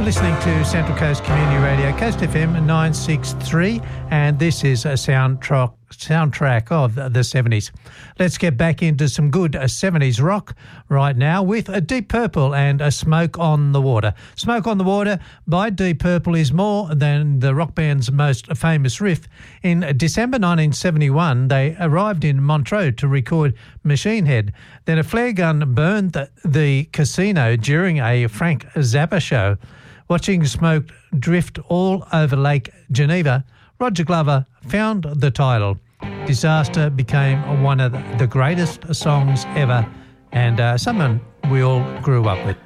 Listening to Central Coast Community Radio, Coast FM 963, and this is a soundtrack of the 70s. Let's get back into some good 70s rock right now with a Deep Purple and a Smoke on the Water. Smoke on the Water by Deep Purple is more than the rock band's most famous riff. In December 1971, they arrived in Montreux to record Machine Head. Then a flare gun burned the casino during a Frank Zappa show. Watching smoke drift all over Lake Geneva, Roger Glover found the title. Disaster became one of the greatest songs ever, and someone we all grew up with.